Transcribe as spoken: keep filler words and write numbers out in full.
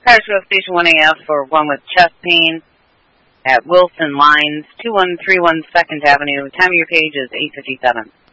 Cars go station one A F for one with chest pain at Wilson Lines, two one three one second Avenue. Time of your page is eight fifty-seven.